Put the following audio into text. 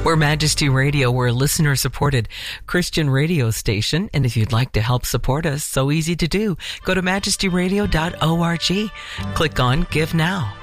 We're Majesty Radio. We're a listener-supported Christian radio station. And if you'd like to help support us, so easy to do. Go to majestyradio.org. Click on Give Now.